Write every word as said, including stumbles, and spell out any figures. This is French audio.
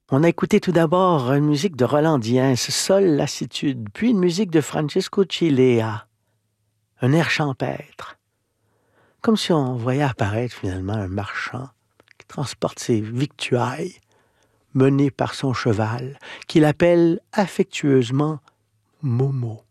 On a écouté tout d'abord une musique de Roland Diens, Sol lassitude, puis une musique de Francesco Cilea, un air champêtre. Comme si on voyait apparaître finalement un marchand qui transporte ses victuailles, mené par son cheval, qu'il appelle affectueusement Momo.